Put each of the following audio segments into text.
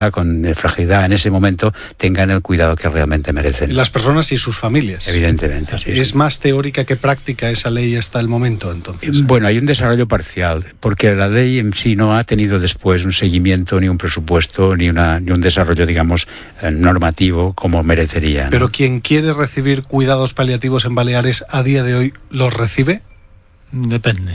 con fragilidad en ese momento, tengan el cuidado que realmente merecen. Las personas y sus familias. Evidentemente, sí. ¿Es más teórica que práctica esa ley hasta el momento, entonces? Bueno, hay un desarrollo parcial, porque la ley en sí no ha tenido después un seguimiento, ni un presupuesto, ni un desarrollo, digamos, normativo como merecería, ¿no? Pero quien quiere recibir cuidados paliativos en Baleares, ¿a día de hoy los recibe? Depende.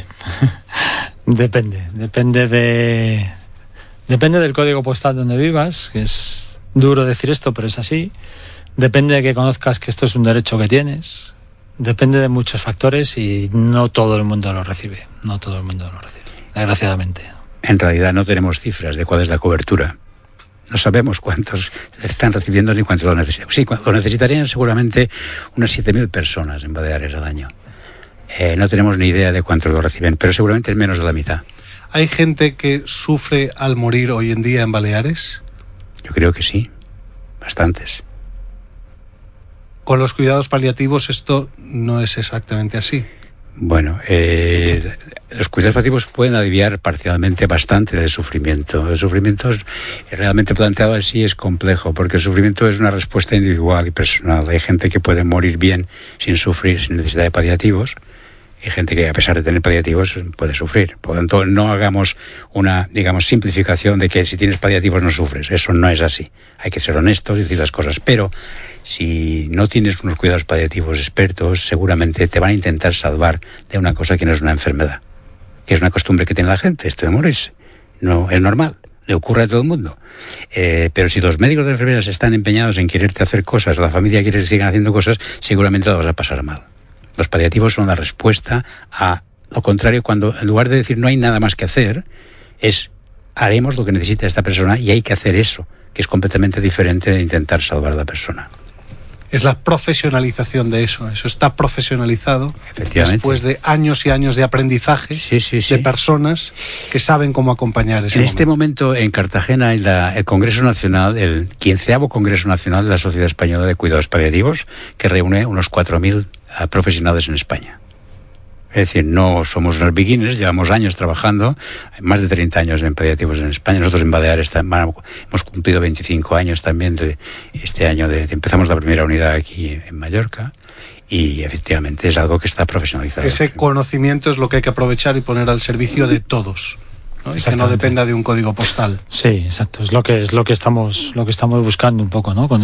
Depende del código postal donde vivas, que es duro decir esto, pero es así. Depende de que conozcas que esto es un derecho que tienes. Depende de muchos factores y no todo el mundo lo recibe. No todo el mundo lo recibe, desgraciadamente. En realidad no tenemos cifras de cuál es la cobertura. No sabemos cuántos están recibiendo ni cuántos lo necesitan. Sí, lo necesitarían seguramente unas 7.000 personas en Baleares al año. No tenemos ni idea de cuántos lo reciben, pero seguramente es menos de la mitad. ¿Hay gente que sufre al morir hoy en día en Baleares? Yo creo que sí, bastantes. Con los cuidados paliativos esto no es exactamente así. Bueno, los cuidados paliativos pueden aliviar parcialmente bastante del sufrimiento. El sufrimiento realmente planteado así es complejo, porque el sufrimiento es una respuesta individual y personal. Hay gente que puede morir bien sin sufrir, sin necesidad de paliativos. Hay gente que, a pesar de tener paliativos, puede sufrir. Por lo tanto, no hagamos una, digamos, simplificación de que si tienes paliativos no sufres. Eso no es así. Hay que ser honestos y decir las cosas. Pero si no tienes unos cuidados paliativos expertos, seguramente te van a intentar salvar de una cosa que no es una enfermedad, que es una costumbre que tiene la gente, esto de morirse. No es normal. Le ocurre a todo el mundo. Pero si los médicos de enfermeras están empeñados en quererte hacer cosas, la familia quiere que sigan haciendo cosas, seguramente lo vas a pasar mal. Los paliativos son la respuesta a lo contrario, cuando en lugar de decir no hay nada más que hacer, es haremos lo que necesita esta persona y hay que hacer eso, que es completamente diferente de intentar salvar a la persona. Es la profesionalización de eso. Eso está profesionalizado después de años y años de aprendizaje de personas que saben cómo acompañar ese momento. En este momento en Cartagena, el Congreso Nacional, el 15º Congreso Nacional de la Sociedad Española de Cuidados Paliativos, que reúne unos 4.000 profesionales en España. Es decir, no somos unos beginners, llevamos años trabajando, más de 30 años en paliativos en España. Nosotros en Baleares hemos cumplido 25 años también de este año. Empezamos la primera unidad aquí en Mallorca y efectivamente es algo que está profesionalizado. Ese conocimiento es lo que hay que aprovechar y poner al servicio de todos, ¿no? Y que no dependa de un código postal. Sí, exacto. Es lo que estamos buscando un poco, ¿no? Con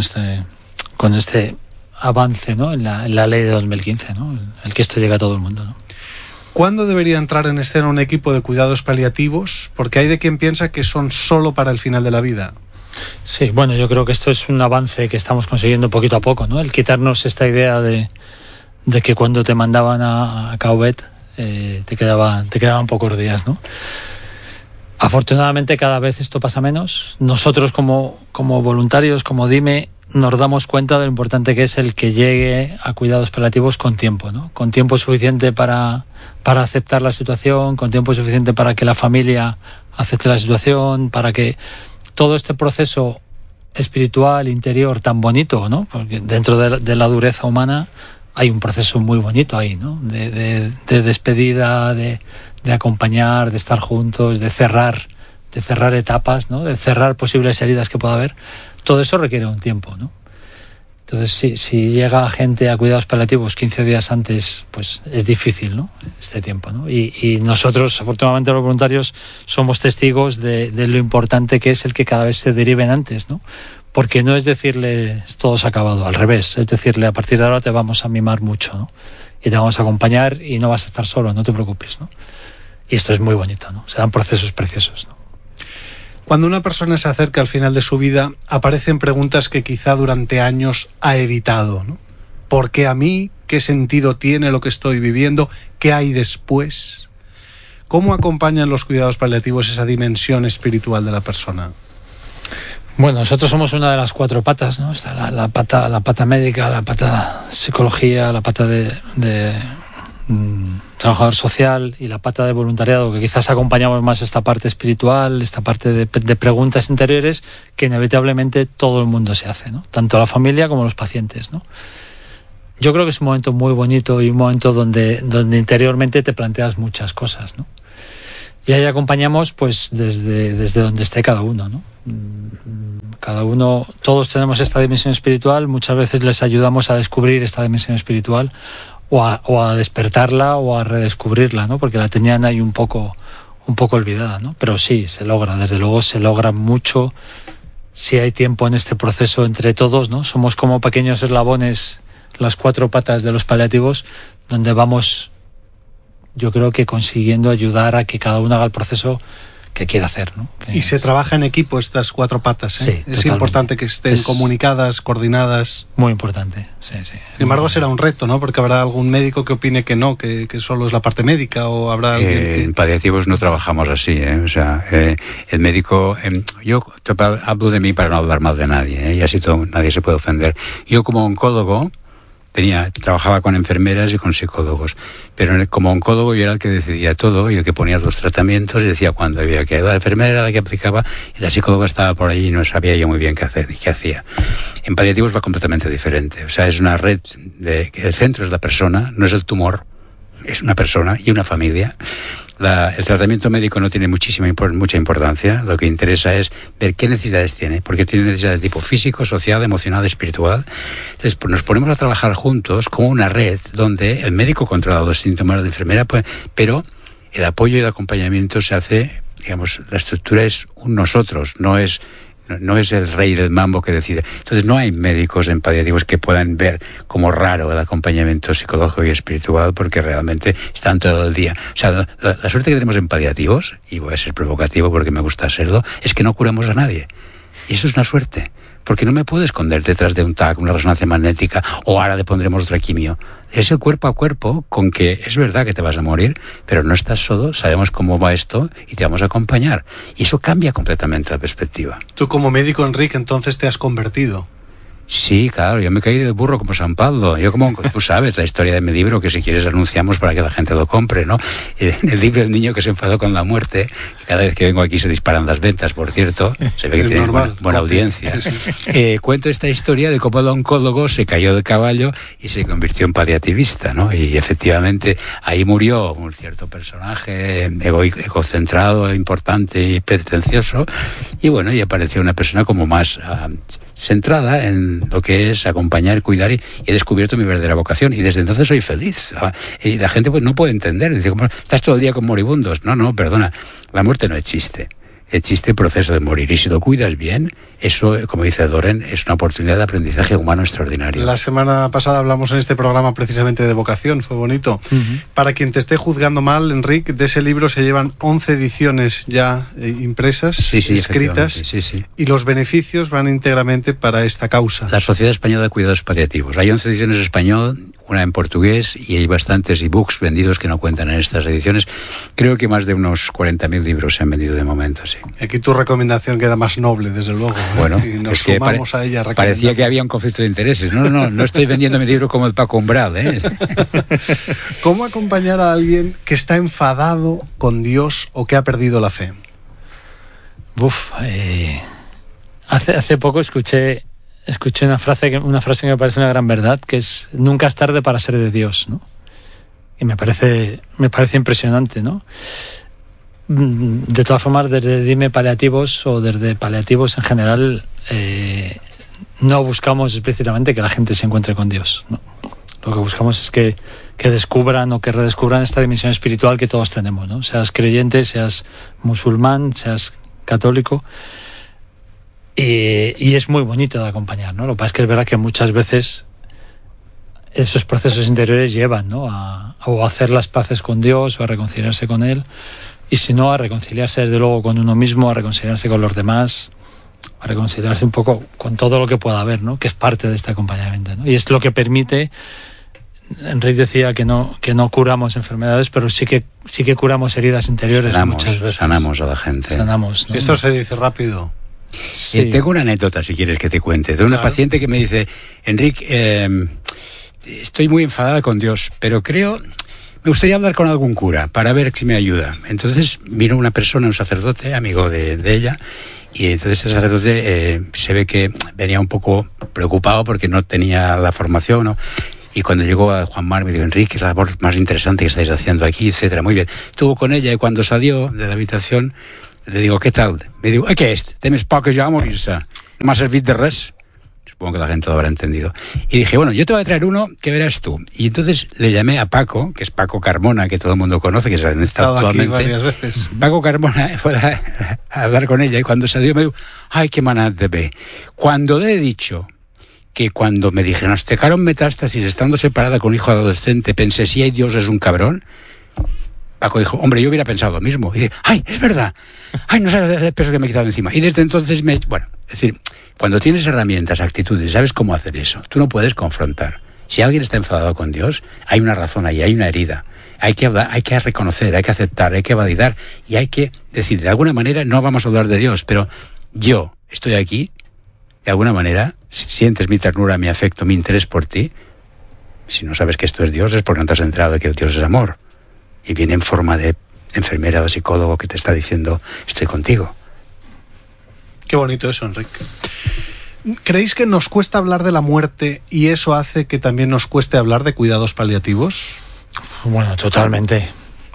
este avance, ¿no? en la ley de 2015, ¿no? El que esto llegue a todo el mundo, ¿no? ¿Cuándo debería entrar en escena un equipo de cuidados paliativos? Porque hay de quien piensa que son solo para el final de la vida. Sí, bueno, yo creo que esto es un avance que estamos consiguiendo poquito a poco, ¿no? El quitarnos esta idea de que cuando te mandaban a Cauvet te quedaban pocos días, ¿no? Afortunadamente cada vez esto pasa menos. Nosotros como voluntarios, como DIME, nos damos cuenta de lo importante que es el que llegue a cuidados paliativos con tiempo, ¿no? Con tiempo suficiente para aceptar la situación, con tiempo suficiente para que la familia acepte la situación, para que todo este proceso espiritual, interior, tan bonito, ¿no? Porque dentro de la dureza humana hay un proceso muy bonito ahí, ¿no? De despedida, de acompañar, de estar juntos, de cerrar etapas, ¿no? De cerrar posibles heridas que pueda haber. Todo eso requiere un tiempo, ¿no? Entonces, si llega gente a cuidados paliativos 15 días antes, pues es difícil, ¿no? Este tiempo, ¿no? Y nosotros, afortunadamente, los voluntarios, somos testigos de lo importante que es el que cada vez se deriven antes, ¿no? Porque no es decirle todo se ha acabado, al revés, es decirle a partir de ahora te vamos a mimar mucho, ¿no? Y te vamos a acompañar y no vas a estar solo, no te preocupes, ¿no? Y esto es muy bonito, ¿no? Se dan procesos preciosos, ¿no? Cuando una persona se acerca al final de su vida, aparecen preguntas que quizá durante años ha evitado, ¿no? ¿Por qué a mí? ¿Qué sentido tiene lo que estoy viviendo? ¿Qué hay después? ¿Cómo acompañan los cuidados paliativos esa dimensión espiritual de la persona? Bueno, nosotros somos una de las 4 patas, ¿no? Está la pata médica, la pata psicología, la pata de trabajador social y la pata de voluntariado, que quizás acompañamos más esta parte espiritual, esta parte de preguntas interiores que inevitablemente todo el mundo se hace, ¿no? Tanto la familia como los pacientes, ¿no? Yo creo que es un momento muy bonito y un momento donde interiormente te planteas muchas cosas, ¿no? Y ahí acompañamos pues desde donde esté cada uno, ¿no? Cada uno, todos tenemos esta dimensión espiritual, muchas veces les ayudamos a descubrir esta dimensión espiritual o a despertarla o a redescubrirla, ¿no? Porque la tenían ahí un poco olvidada, ¿no? Pero sí, se logra, desde luego se logra mucho si hay tiempo en este proceso entre todos, ¿no? Somos como pequeños eslabones, las 4 patas de los paliativos, donde vamos, yo creo que consiguiendo ayudar a que cada uno haga el proceso que quiere hacer, ¿no? Y se trabaja en equipo estas 4 patas, ¿eh? Sí, es totalmente. importante que estén comunicadas, coordinadas. Muy importante, sí. Sin embargo, será un reto, ¿no? Porque habrá algún médico que opine que no, que solo es la parte médica, o habrá alguien que... En paliativos no trabajamos así, ¿eh? O sea, el médico... yo hablo de mí para no hablar mal de nadie, ¿eh? Y así nadie se puede ofender. Yo como oncólogo... trabajaba con enfermeras y con psicólogos, pero como oncólogo yo era el que decidía todo y el que ponía los tratamientos y decía cuándo había que ir. La enfermera era la que aplicaba y la psicóloga estaba por allí y no sabía yo muy bien qué hacer y qué hacía. En paliativos va completamente diferente, o sea, es una red el centro es la persona, no es el tumor, es una persona y una familia. El tratamiento médico no tiene mucha importancia. Lo que interesa es ver qué necesidades tiene, porque tiene necesidades de tipo físico, social, emocional, espiritual. Entonces, pues nos ponemos a trabajar juntos como una red donde el médico controla los síntomas de la enfermera, pero el apoyo y el acompañamiento se hace, digamos, la estructura es un nosotros, no es el rey del mambo que decide. Entonces no hay médicos en paliativos que puedan ver como raro el acompañamiento psicológico y espiritual, porque realmente están todo el día. O sea, la suerte que tenemos en paliativos, y voy a ser provocativo porque me gusta serlo, es que no curamos a nadie. Y eso es una suerte, porque no me puedo esconder detrás de un TAC, una resonancia magnética, o ahora le pondremos otra quimio. Es el cuerpo a cuerpo, con que es verdad que te vas a morir, pero no estás solo, sabemos cómo va esto y te vamos a acompañar. Y eso cambia completamente la perspectiva. Tú como médico, Enric, entonces te has convertido. Sí, claro, yo me caí del burro como San Pablo. Yo como tú sabes la historia de mi libro, que si quieres anunciamos para que la gente lo compre, ¿no? En el libro El niño que se enfadó con la muerte, que cada vez que vengo aquí se disparan las ventas, por cierto, se ve que tienes buena audiencia. Sí. Cuento esta historia de cómo el oncólogo se cayó del caballo y se convirtió en paliativista, ¿no? Y efectivamente ahí murió un cierto personaje egocentrado, importante y pretencioso, y bueno, y apareció una persona como más... centrada en lo que es acompañar, cuidar, y he descubierto mi verdadera vocación y desde entonces soy feliz. Y la gente pues no puede entender, dice, ¿cómo estás todo el día con moribundos? No, perdona, la muerte no existe. Existe el proceso de morir y si lo cuidas bien, eso, como dice Doren, es una oportunidad de aprendizaje humano extraordinario. La semana pasada hablamos en este programa precisamente de vocación, fue bonito. Uh-huh. Para quien te esté juzgando mal, Enric, de ese libro se llevan 11 ediciones ya impresas, escritas, sí. Y los beneficios van íntegramente para esta causa. La Sociedad Española de Cuidados Paliativos. Hay 11 ediciones en español, una en portugués, y hay bastantes ebooks vendidos que no cuentan en estas ediciones. Creo que más de unos 40.000 libros se han vendido de momento, sí. Aquí tu recomendación queda más noble, desde luego. Bueno, y nos es que sumamos a ella. Parecía que había un conflicto de intereses. No estoy vendiendo mi libro como el Paco Umbral, ¿eh? ¿Cómo acompañar a alguien que está enfadado con Dios o que ha perdido la fe? Hace poco escuché una frase que me parece una gran verdad, que es: nunca es tarde para ser de Dios, ¿no? Y me parece impresionante, ¿no? De todas formas, desde Dime Paliativos o desde Paliativos en general, no buscamos explícitamente que la gente se encuentre con Dios, ¿no? Lo que buscamos es que descubran o que redescubran esta dimensión espiritual que todos tenemos, ¿no? Seas creyente, seas musulmán, seas católico. Y es muy bonito de acompañar, ¿no? Lo que pasa es que es verdad que muchas veces esos procesos interiores llevan, ¿no? a hacer las paces con Dios o a reconciliarse con Él. Y si no, a reconciliarse desde luego con uno mismo, a reconciliarse con los demás, a reconciliarse un poco con todo lo que pueda haber, ¿no? Que es parte de este acompañamiento, ¿no? Y es lo que permite. Enric decía que no curamos enfermedades, pero sí que curamos heridas interiores muchas veces. Sanamos a la gente. Sanamos, ¿no? Esto se dice rápido. Sí. Tengo una anécdota, si quieres que te cuente, de una paciente que me dice: Enric, estoy muy enfadada con Dios, pero me gustaría hablar con algún cura para ver si me ayuda. Entonces vino una persona, un sacerdote, amigo de ella, y entonces el sacerdote se ve que venía un poco preocupado porque no tenía la formación, ¿no? Y cuando llegó a Juan Mar me dijo, Enrique, es la labor más interesante que estáis haciendo aquí, etcétera. Muy bien. Estuvo con ella y cuando salió de la habitación le digo, ¿qué tal? Me digo, ¿qué es? Temes poc que ja a morir-se. No m'ha servit de res. Supongo que la gente lo habrá entendido. Y dije, bueno, yo te voy a traer uno que verás tú. Y entonces le llamé a Paco, que es Paco Carmona, que todo el mundo conoce, que está actualmente. Varias veces. Paco Carmona fue a hablar con ella y cuando salió me dijo, ay, qué manat de bé. Cuando le he dicho que cuando me dijeron, nos tocaron metástasis estando separada con un hijo adolescente, pensé, si hay Dios es un cabrón. Paco dijo, hombre, yo hubiera pensado lo mismo. Y dice, ay, es verdad. Ay, no sabes el peso que me he quitado encima. Y desde entonces bueno, es decir, cuando tienes herramientas, actitudes, sabes cómo hacer eso. Tú no puedes confrontar. Si alguien está enfadado con Dios, hay una razón ahí, hay una herida. Hay que hablar, hay que reconocer, hay que aceptar, hay que validar y hay que decir, de alguna manera no vamos a hablar de Dios, pero yo estoy aquí, de alguna manera, si sientes mi ternura, mi afecto, mi interés por ti, si no sabes que esto es Dios es porque no te has enterado de que Dios es amor. Y viene en forma de enfermera o psicólogo que te está diciendo, estoy contigo. Qué bonito eso, Enrique. ¿Creéis que nos cuesta hablar de la muerte y eso hace que también nos cueste hablar de cuidados paliativos? Bueno, totalmente.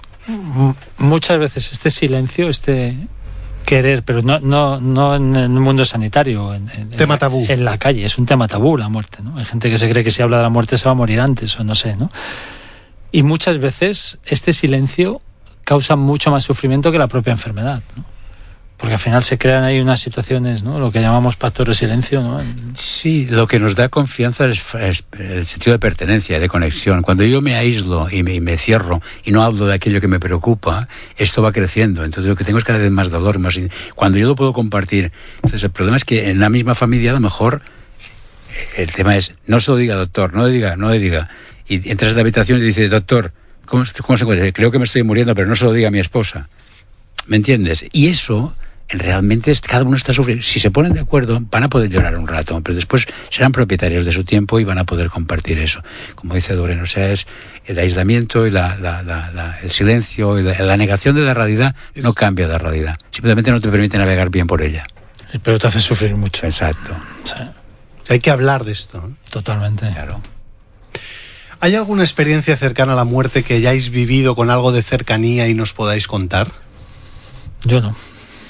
Muchas veces este silencio, este querer, pero no en el mundo sanitario, tema tabú. En la calle, es un tema tabú la muerte, ¿no? Hay gente que se cree que si habla de la muerte se va a morir antes o no sé, ¿no? Y muchas veces este silencio causa mucho más sufrimiento que la propia enfermedad, ¿no? Porque al final se crean ahí unas situaciones, ¿no? Lo que llamamos pactos de silencio, ¿no? Sí, lo que nos da confianza es el sentido de pertenencia, de conexión. Cuando yo me aíslo y me cierro y no hablo de aquello que me preocupa, esto va creciendo. Entonces lo que tengo es cada vez más dolor. Cuando yo lo puedo compartir. Entonces el problema es que en la misma familia a lo mejor el tema es, no se lo diga, doctor, no le diga. Y entras en la habitación y dices, doctor, ¿cómo se puede? Creo que me estoy muriendo, pero no se lo diga a mi esposa. ¿Me entiendes? Y eso realmente cada uno está sufriendo. Si se ponen de acuerdo, van a poder llorar un rato, pero después serán propietarios de su tiempo y van a poder compartir eso. Como dice Doreen, o sea, es el aislamiento y el silencio y la negación de la realidad no cambia la realidad. Simplemente no te permite navegar bien por ella. Pero te hace sufrir mucho. Exacto. Sí. Hay que hablar de esto, ¿no? Totalmente. Claro. ¿Hay alguna experiencia cercana a la muerte que hayáis vivido con algo de cercanía y nos podáis contar? Yo no.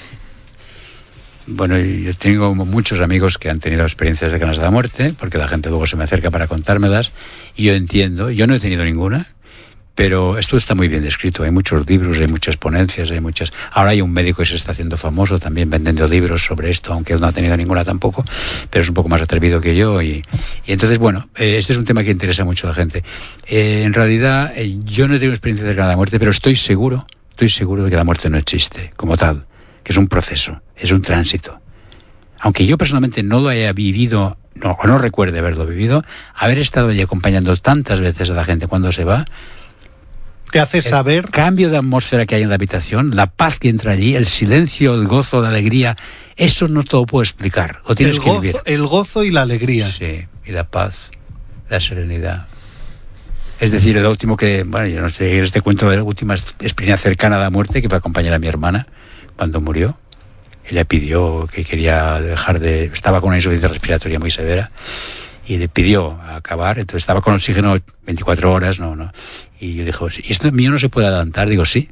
Bueno, yo tengo muchos amigos que han tenido experiencias cercanas a la muerte, porque la gente luego se me acerca para contármelas, y yo entiendo, yo no he tenido ninguna, pero esto está muy bien descrito, hay muchos libros, hay muchas ponencias, ahora hay un médico que se está haciendo famoso también vendiendo libros sobre esto, aunque él no ha tenido ninguna tampoco, pero es un poco más atrevido que yo, y entonces, bueno, este es un tema que interesa mucho a la gente. En realidad, yo no he tenido experiencia cercana a la muerte, pero estoy seguro de que la muerte no existe como tal, que es un proceso, es un tránsito. Aunque yo personalmente no lo haya vivido, o no recuerde haberlo vivido, haber estado allí acompañando tantas veces a la gente cuando se va, te hace saber el cambio de atmósfera que hay en la habitación, la paz que entra allí, el silencio, el gozo, la alegría, eso no te lo puedo explicar, lo tienes que vivir. El gozo y la alegría. Sí, y la paz, la serenidad. Es decir, el último que, bueno, yo no sé, este cuento de la última experiencia cercana a la muerte que fue acompañar a mi hermana cuando murió. Ella pidió que quería estaba con una insuficiencia respiratoria muy severa y le pidió acabar, entonces estaba con oxígeno 24 horas, no. Y yo dije, ¿y esto mío no se puede adelantar? Digo, sí.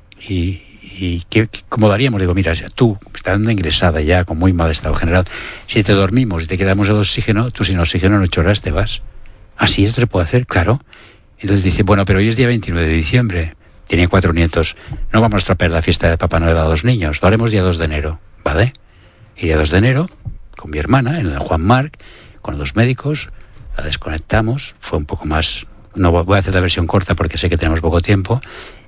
¿Y cómo lo haríamos? Digo, mira, tú, estando ingresada ya con muy mal estado general, si te dormimos y te quedamos el oxígeno, tú sin oxígeno en 8 horas te vas. ¿Ah, sí? ¿Esto se puede hacer? Claro. Entonces dice, bueno, pero hoy es día 29 de diciembre. Tenía 4 nietos. No vamos a estropear la fiesta de Papá Noel a los niños. Lo haremos día 2 de enero. ¿Vale? Y día 2 de enero, con mi hermana, en el Juan Marc, con los médicos, la desconectamos. Fue un poco más... No voy a hacer la versión corta porque sé que tenemos poco tiempo.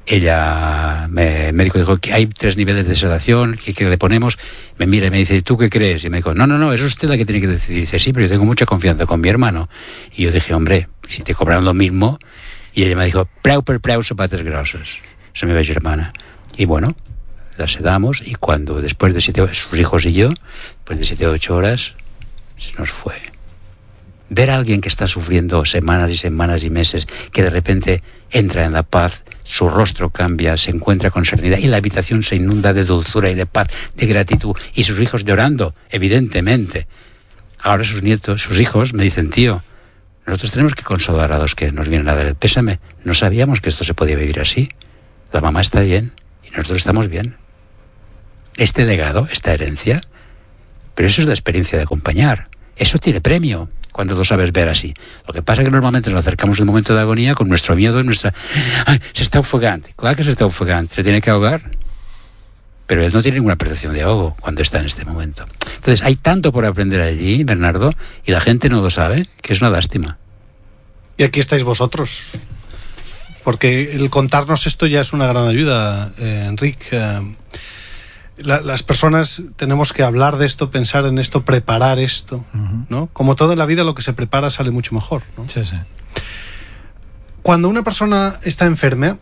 El médico dijo que hay 3 niveles de sedación, que le ponemos. Me mira y me dice, ¿tú qué crees? Y me dijo, no, eso es usted la que tiene que decidir. Y dice, sí, pero yo tengo mucha confianza con mi hermano. Y yo dije, hombre, si te cobran lo mismo... Y ella me dijo, preu per preu, zapates grosses. Se me ve hermana. Y bueno, la sedamos y cuando después de sus hijos y yo, después de 7 o 8 horas, se nos fue. Ver a alguien que está sufriendo semanas y semanas y meses, que de repente entra en la paz, su rostro cambia, se encuentra con serenidad y la habitación se inunda de dulzura y de paz, de gratitud, y sus hijos llorando, evidentemente. Ahora sus hijos me dicen, tío, nosotros tenemos que consolar a los que nos vienen a dar el pésame. No sabíamos que esto se podía vivir así. La mamá está bien y nosotros estamos bien. Este legado, esta herencia, pero eso es la experiencia de acompañar. Eso tiene premio cuando lo sabes ver así. Lo que pasa es que normalmente nos acercamos en un momento de agonía con nuestro miedo y nuestra... ¡Ay, se está ofegando! Claro que se está ofegando. ¿Se tiene que ahogar? Pero él no tiene ninguna percepción de ahogo cuando está en este momento. Entonces, hay tanto por aprender allí, Bernardo, y la gente no lo sabe, que es una lástima. Y aquí estáis vosotros. Porque el contarnos esto ya es una gran ayuda, Enrique. Las personas tenemos que hablar de esto, pensar en esto, preparar esto, ¿no? Como todo en la vida, lo que se prepara sale mucho mejor, ¿no? Sí, sí. Cuando una persona está enferma,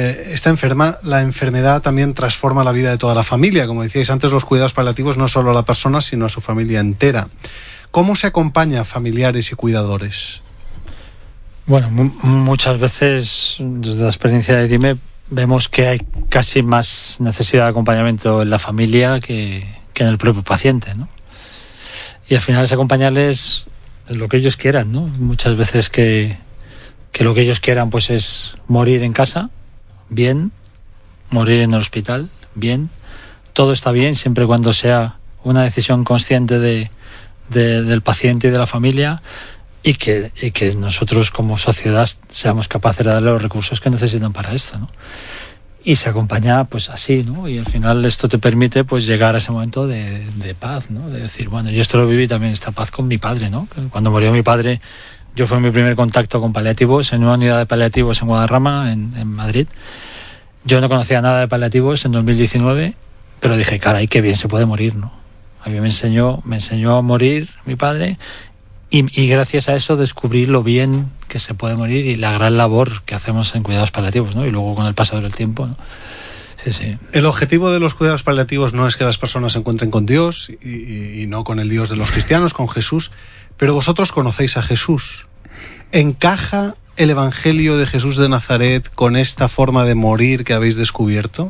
la enfermedad también transforma la vida de toda la familia. Como decíais antes, los cuidados paliativos no solo a la persona, sino a su familia entera. ¿Cómo se acompaña a familiares y cuidadores? Bueno, muchas veces, desde la experiencia de Dime, vemos que hay casi más necesidad de acompañamiento en la familia que en el propio paciente, ¿no? Y al final es acompañarles en lo que ellos quieran, ¿no? Muchas veces que lo que ellos quieran pues es morir en casa, bien, morir en el hospital, bien. Todo está bien siempre y cuando sea una decisión consciente del paciente y de la familia, y que nosotros como sociedad seamos capaces de darle los recursos que necesitan para esto, ¿no? Y se acompaña pues así, ¿no? Y al final esto te permite pues llegar a ese momento de paz, ¿no? De decir, bueno, yo esto lo viví también, esta paz con mi padre, ¿no? Cuando murió mi padre, yo fue mi primer contacto con paliativos en una unidad de paliativos en Guadarrama, en Madrid. Yo no conocía nada de paliativos en 2019, pero dije, caray, qué bien se puede morir, ¿no? A mí me enseñó a morir mi padre, y gracias a eso descubrí lo bien que se puede morir y la gran labor que hacemos en cuidados paliativos, ¿no? Y luego con el paso del tiempo, ¿no? Sí, sí. El objetivo de los cuidados paliativos no es que las personas se encuentren con Dios y no con el Dios de los cristianos, con Jesús, pero vosotros conocéis a Jesús. ¿Encaja el Evangelio de Jesús de Nazaret con esta forma de morir que habéis descubierto?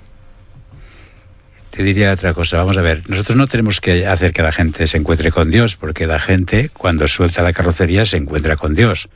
Te diría otra cosa. Vamos a ver, nosotros no tenemos que hacer que la gente se encuentre con Dios, porque la gente, cuando suelta la carrocería, se encuentra con Dios.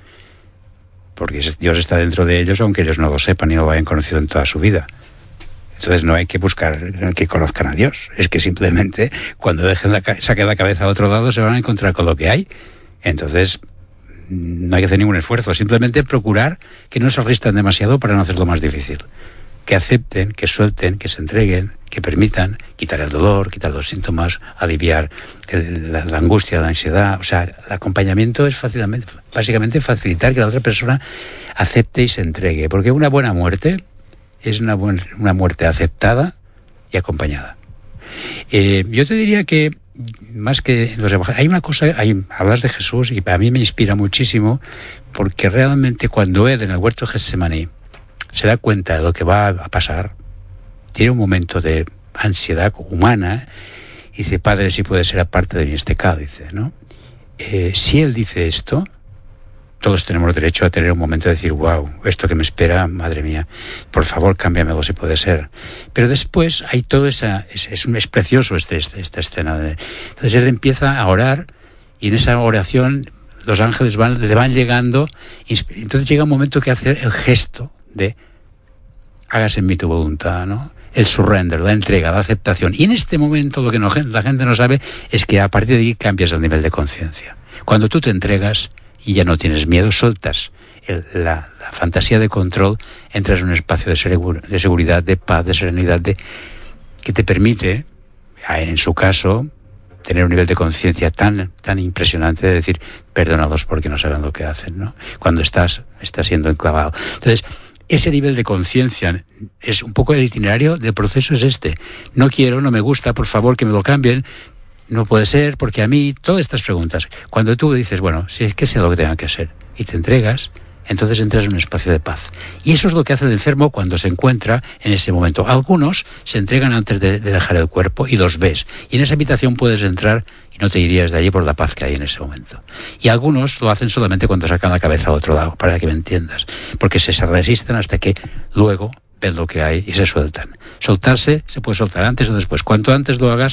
Porque Dios está dentro de ellos, aunque ellos no lo sepan y no lo hayan conocido en toda su vida. Entonces no hay que buscar que conozcan a Dios. Es que simplemente, cuando saquen la cabeza a otro lado, se van a encontrar con lo que hay. Entonces, no hay que hacer ningún esfuerzo. Simplemente procurar que no se resistan demasiado para no hacerlo más difícil. Que acepten, que suelten, que se entreguen, que permitan quitar el dolor, quitar los síntomas, aliviar la angustia, la ansiedad. O sea, el acompañamiento es básicamente facilitar que la otra persona acepte y se entregue. Porque una buena muerte es una muerte aceptada y acompañada. Yo te diría que más que los evangelios, hay una cosa, hablas de Jesús y a mí me inspira muchísimo, porque realmente cuando él en el huerto de Getsemaní se da cuenta de lo que va a pasar, tiene un momento de ansiedad humana y dice, Padre, si puede ser aparte de mí este cáliz, ¿no? Si él dice esto, todos tenemos derecho a tener un momento de decir, wow, esto que me espera, madre mía, por favor, cámbiamelo si puede ser. Pero después hay todo es precioso esta escena. Entonces él empieza a orar y en esa oración los ángeles le van llegando. Entonces llega un momento que hace el gesto de hágase en mí tu voluntad, ¿no? El surrender, la entrega, la aceptación. Y en este momento lo que la gente no sabe es que a partir de ahí cambias el nivel de conciencia. Cuando tú te entregas y ya no tienes miedo, soltas la fantasía de control, entras en un espacio de seguridad, de paz, de serenidad, que te permite, en su caso, tener un nivel de conciencia tan impresionante de decir, perdónalos porque no saben lo que hacen, ¿no? Cuando estás siendo enclavado. Entonces, ese nivel de conciencia es un poco el itinerario del proceso, es este. No quiero, no me gusta, por favor que me lo cambien, no puede ser, porque a mí, todas estas preguntas. Cuando tú dices, bueno, si es que sé lo que tenga que hacer, y te entregas, entonces entras en un espacio de paz. Y eso es lo que hace el enfermo cuando se encuentra en ese momento. Algunos se entregan antes de dejar el cuerpo y los ves. Y en esa habitación puedes entrar y no te irías de allí por la paz que hay en ese momento. Y algunos lo hacen solamente cuando sacan la cabeza a otro lado, para que me entiendas. Porque se resisten hasta que luego ven lo que hay y se sueltan. Soltarse se puede soltar antes o después. Cuanto antes lo hagas,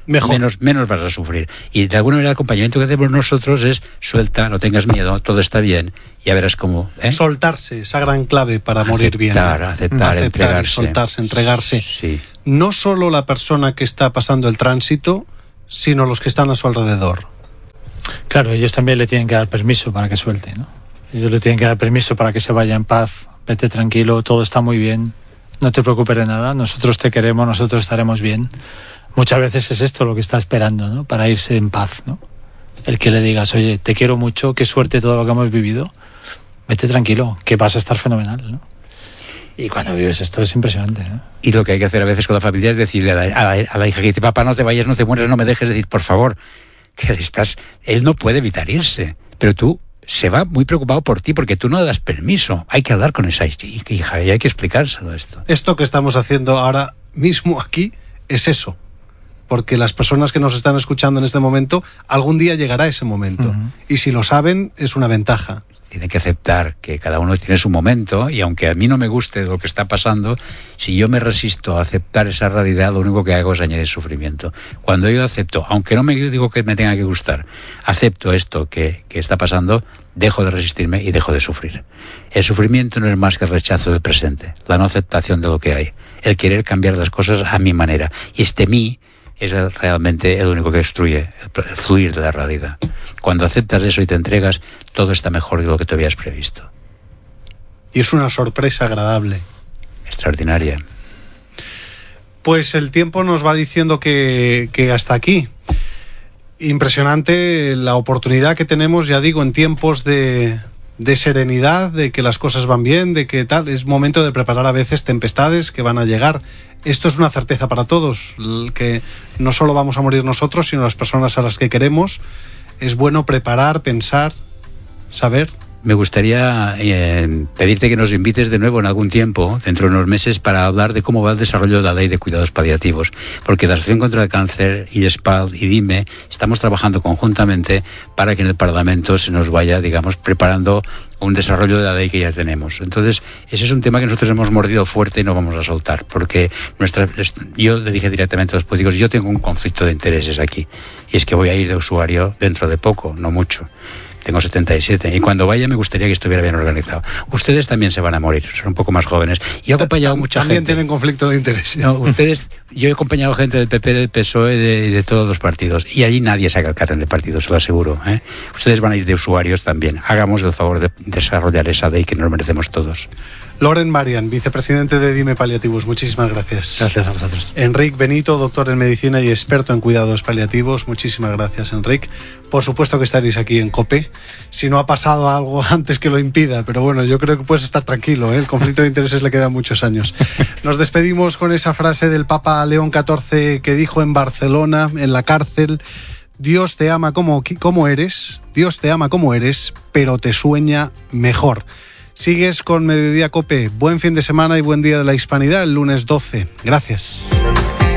menos vas a sufrir. Y de alguna manera el acompañamiento que hacemos nosotros es suelta, no tengas miedo, todo está bien, ya verás cómo. Soltarse, esa gran clave para morir bien. Aceptar, entregarse. Soltarse, entregarse. Sí. No solo la persona que está pasando el tránsito, sino los que están a su alrededor. Claro, ellos también le tienen que dar permiso para que suelte, ¿no? Ellos le tienen que dar permiso para que se vaya en paz, vete tranquilo, todo está muy bien, no te preocupes de nada, nosotros te queremos, nosotros estaremos bien. Muchas veces es esto lo que está esperando, ¿no? Para irse en paz, ¿no? El que le digas, oye, te quiero mucho, qué suerte todo lo que hemos vivido, vete tranquilo, que vas a estar fenomenal, ¿no? Y cuando vives esto es impresionante, ¿no? Y lo que hay que hacer a veces con la familia es decirle a la hija que dice, papá, no te vayas, no te mueras, no me dejes, decir, por favor, que él no puede evitar irse, pero tú se va muy preocupado por ti porque tú no le das permiso. Hay que hablar con esa hija y hay que explicárselo esto. Esto que estamos haciendo ahora mismo aquí es eso. Porque las personas que nos están escuchando en este momento, algún día llegará ese momento. Uh-huh. Y si lo saben, es una ventaja. Tienen que aceptar que cada uno tiene su momento y aunque a mí no me guste lo que está pasando, si yo me resisto a aceptar esa realidad, lo único que hago es añadir sufrimiento. Cuando yo acepto, aunque no me digo que me tenga que gustar, acepto esto que está pasando, dejo de resistirme y dejo de sufrir. El sufrimiento no es más que el rechazo del presente, la no aceptación de lo que hay, el querer cambiar las cosas a mi manera. Y mí es realmente el único que destruye el fluir de la realidad. Cuando aceptas eso y te entregas, todo está mejor de lo que tú habías previsto. Y es una sorpresa agradable. Extraordinaria. Pues el tiempo nos va diciendo que hasta aquí. Impresionante la oportunidad que tenemos, ya digo, en tiempos de serenidad, de que las cosas van bien, de que tal. Es momento de preparar a veces tempestades que van a llegar. Esto es una certeza para todos, que no solo vamos a morir nosotros, sino las personas a las que queremos. Es bueno preparar, pensar, saber. Me gustaría pedirte que nos invites de nuevo en algún tiempo, dentro de unos meses, para hablar de cómo va el desarrollo de la ley de cuidados paliativos. Porque la Asociación contra el Cáncer, IESPAL y DIME estamos trabajando conjuntamente para que en el Parlamento se nos vaya, digamos, preparando un desarrollo de la ley que ya tenemos. Entonces, ese es un tema que nosotros hemos mordido fuerte y no vamos a soltar, porque yo le dije directamente a los políticos, yo tengo un conflicto de intereses aquí, y es que voy a ir de usuario dentro de poco, no mucho. Tengo 77 y cuando vaya me gustaría que estuviera bien organizado. Ustedes también se van a morir, son un poco más jóvenes. Y he acompañado mucha gente. También tienen conflicto de interés. No, yo he acompañado gente del PP, del PSOE y de todos los partidos. Y allí nadie saca el carnet de partido, se lo aseguro. Ustedes van a ir de usuarios también. Hagamos el favor de desarrollar esa ley que nos merecemos todos. Loren Marian, vicepresidente de DIME Paliativos, muchísimas gracias. Gracias a vosotros. Enric Benito, doctor en medicina y experto en cuidados paliativos, muchísimas gracias, Enric. Por supuesto que estaréis aquí en COPE, si no ha pasado algo antes que lo impida, pero bueno, yo creo que puedes estar tranquilo, el conflicto de intereses le quedan muchos años. Nos despedimos con esa frase del Papa León XIV que dijo en Barcelona, en la cárcel: Dios te ama como eres, Dios te ama como eres, pero te sueña mejor. Sigues con Mediodía COPE. Buen fin de semana y buen día de la Hispanidad el lunes 12. Gracias.